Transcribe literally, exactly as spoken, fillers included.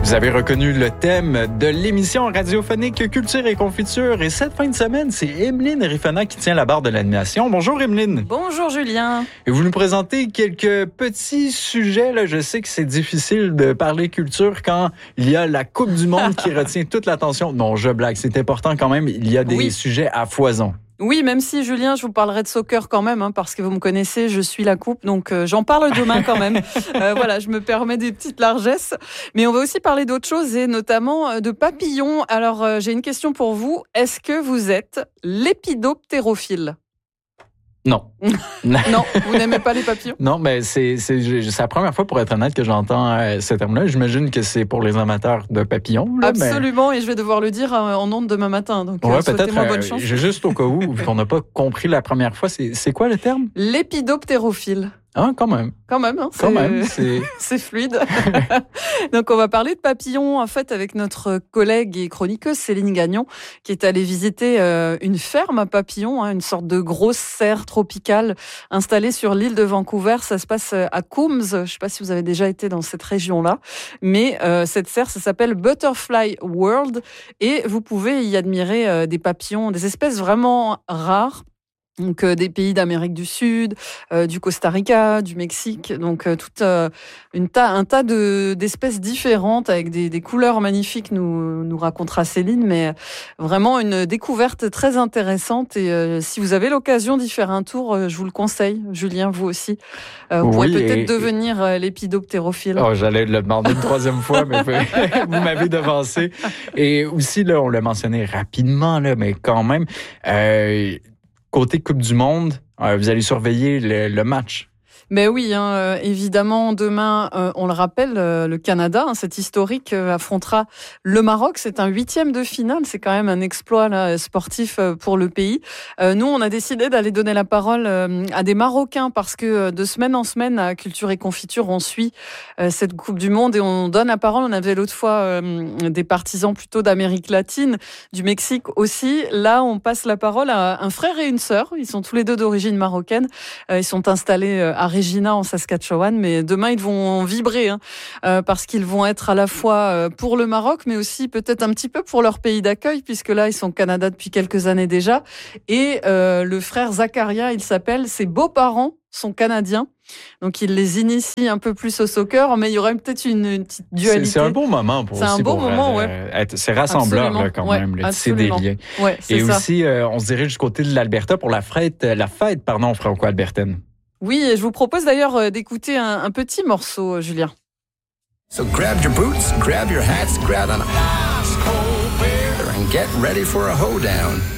Vous avez reconnu le thème de l'émission radiophonique Culture et Confiture. Et cette fin de semaine, c'est Emeline Rifana qui tient la barre de l'animation. Bonjour Emeline. Bonjour Julien. Et vous nous présentez quelques petits sujets. Là. Je sais que c'est difficile de parler culture quand il y a la Coupe du Monde qui retient toute l'attention. Non, je blague, c'est important quand même. Il y a des oui. sujets à foison. Oui, même si, Julien, je vous parlerai de soccer quand même, hein, parce que vous me connaissez, je suis la coupe, donc euh, j'en parle demain quand même. euh, voilà, je me permets des petites largesses. Mais on va aussi parler d'autres choses, et notamment euh, de papillons. Alors, euh, j'ai une question pour vous. Est-ce que vous êtes lépidoptérophile ? Non. Non, vous n'aimez pas les papillons? Non, mais c'est, c'est, c'est la première fois, pour être honnête, que j'entends euh, ce terme-là. J'imagine que c'est pour les amateurs de papillons. Là, Absolument, mais... et je vais devoir le dire euh, en ondes demain matin. Donc, ouais, euh, peut-être. souhaitez-moi bonne Euh, chance. juste au cas où, vu qu'on n'a pas compris la première fois, c'est, c'est quoi le terme? Lépidoptérophile. Ah, quand même. Quand même, hein, Quand c'est... même, c'est... c'est fluide. Donc, on va parler de papillons, en fait, avec notre collègue et chroniqueuse Céline Gagnon, qui est allée visiter euh, une ferme à papillons, hein, une sorte de grosse serre tropicale installée sur l'île de Vancouver. Ça se passe à Coombs. Je ne sais pas si vous avez déjà été dans cette région-là, mais euh, cette serre, ça s'appelle Butterfly World, et vous pouvez y admirer euh, des papillons, des espèces vraiment rares. Donc euh, des pays d'Amérique du Sud, euh, du Costa Rica, du Mexique, donc euh, tout euh, une tas, un tas de d'espèces différentes avec des, des couleurs magnifiques, nous nous racontera Céline, mais vraiment une découverte très intéressante. Et euh, si vous avez l'occasion d'y faire un tour, euh, je vous le conseille, Julien, vous aussi. Euh, vous oui, pourrez peut-être et, devenir euh, lépidoptérophile. Oh, j'allais le demander une troisième fois, mais vous m'avez devancé. Et aussi là, on l'a mentionné rapidement là, mais quand même. Euh, Côté Coupe du Monde, euh, vous allez surveiller le, le match. Mais oui, hein, euh, évidemment, demain, euh, on le rappelle, euh, le Canada, hein, cet historique, euh, affrontera le Maroc. C'est un huitième de finale, c'est quand même un exploit là, sportif euh, pour le pays. Euh, nous, on a décidé d'aller donner la parole euh, à des Marocains parce que euh, de semaine en semaine, à Culture et Confiture, on suit euh, cette Coupe du Monde et on donne la parole. On avait l'autre fois euh, des partisans plutôt d'Amérique latine, du Mexique aussi. Là, on passe la parole à un frère et une sœur. Ils sont tous les deux d'origine marocaine. Euh, ils sont installés euh, à Regina en Saskatchewan, mais demain ils vont vibrer hein, euh, parce qu'ils vont être à la fois euh, pour le Maroc, mais aussi peut-être un petit peu pour leur pays d'accueil, puisque là ils sont au Canada depuis quelques années déjà. Et euh, le frère Zakaria, il s'appelle, ses beaux-parents sont canadiens, donc il les initie un peu plus au soccer, mais il y aurait peut-être une, une petite dualité. C'est, c'est un beau moment pour c'est aussi un beau pour, moment, euh, ouais. être, c'est rassembleur là, quand ouais, même, le tisser des liens. Ouais, c'est et ça. aussi, euh, on se dirige du côté de l'Alberta pour la fête, la fête, pardon, franco-albertaine. Oui, et je vous propose d'ailleurs d'écouter un, un petit morceau, Julien. So grab your boots, grab your hats, grab an ice cold beer, and get ready for a hoedown.